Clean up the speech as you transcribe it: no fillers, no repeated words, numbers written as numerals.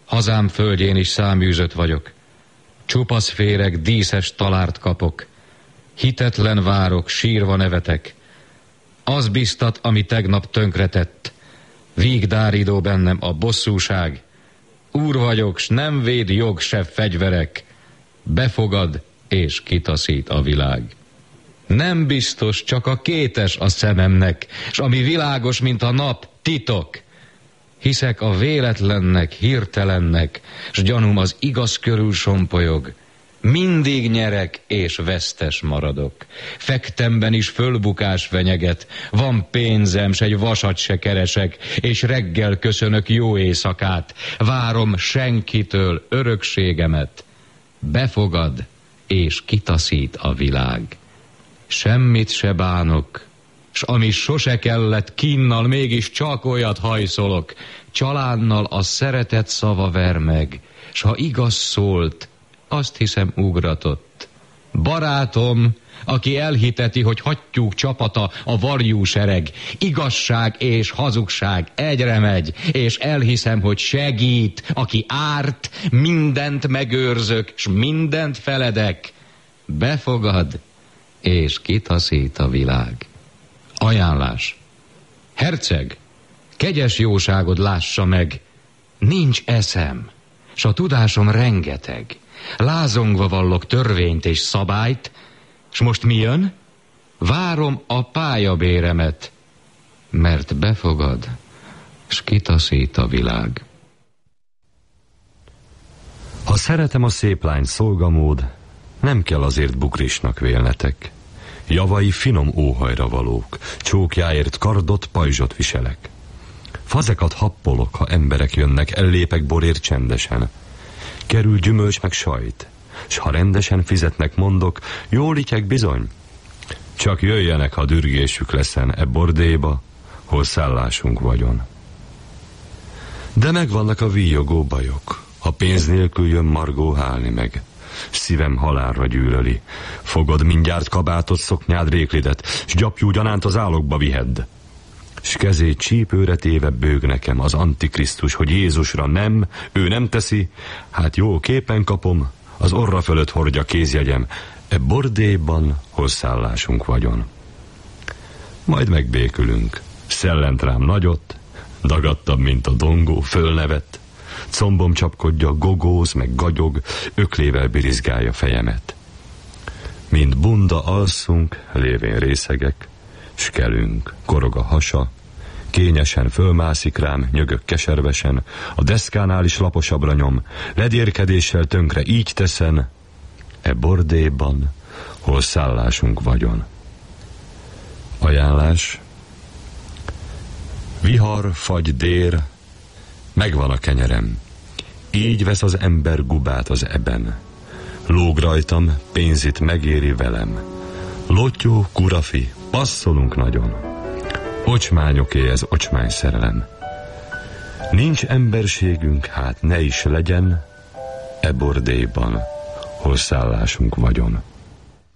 hazám földjén is száműzött vagyok. Csupasz féreg, díszes talárt kapok, hitetlen várok, sírva nevetek. Az biztat, ami tegnap tönkretett, vígdáridó bennem a bosszúság. Úr vagyok, s nem véd jog se fegyverek, befogad és kitaszít a világ. Nem biztos, csak a kétes a szememnek, s ami világos, mint a nap, titok. Hiszek a véletlennek, hirtelennek, s gyanúm az igaz körül sompolyog. Mindig nyerek és vesztes maradok. Fektemben is fölbukás fenyeget, van pénzem, s egy vasat se keresek, és reggel köszönök jó éjszakát, várom senkitől örökségemet. Befogad és kitaszít a világ. Semmit se bánok, s ami sose kellett, kínnal mégis csak olyat hajszolok. Csalánnal a szeretet szava ver meg, s ha igaz szólt, azt hiszem ugratott. Barátom, aki elhiteti, hogy hattyúk csapata a varjú sereg, igazság és hazugság egyre megy, és elhiszem, hogy segít, aki árt, mindent megőrzök, s mindent feledek. Befogad és kitaszít a világ. Ajánlás. Herceg, kegyes jóságod lássa meg, nincs eszem, s a tudásom rengeteg. Lázongva vallok törvényt és szabályt, s most mi jön? Várom a pályabéremet, mert befogad, s kitaszít a világ. Ha szeretem a szép lány szolgamód, nem kell azért bukrisnak vélnetek. Javai finom óhajra valók, csókjáért kardot, pajzsot viselek. Fazekat happolok, ha emberek jönnek, ellépek borért csendesen. Kerül gyümölcs meg sajt, s ha rendesen fizetnek, mondok, jól ityek bizony. Csak jöjjenek, ha dürgésük leszen e bordéba, hol szállásunk vagyon. De megvannak a víjogó bajok, ha pénz nélkül jön Margó hálni meg. Szívem halálra gyűlöli, fogod mindjárt kabátot, szoknyád, réklidet, s gyapjú gyanánt az állokba vihedd. S kezét csípőre téve bőg nekem az Antikrisztus, hogy Jézusra nem, ő nem teszi, hát jó képen kapom, az orra fölött hordja kézjegyem, e bordéban, hol szállásunk vagyon. Majd megbékülünk, szellent rám nagyot, dagadtabb, mint a dongó, fölnevett, combom csapkodja, gogóz, meg gagyog, öklével birizgálja fejemet. Mint bunda alszunk, lévén részegek, s kelünk, korog a hasa, kényesen fölmászik rám, nyögök keservesen, a deszkánál is laposabbra nyom, ledérkedéssel tönkre így teszen, e bordéban, hol szállásunk vagyon. Ajánlás. Vihar, fagy, dér, megvan a kenyerem, így vesz az ember gubát az eben. Lóg rajtam, pénzit megéri velem. Lottyó, kurafi, passzolunk nagyon. Ocsmányoké ez ocsmány szerelem. Nincs emberségünk, hát ne is legyen, e bordéban, hol szállásunk vagyon.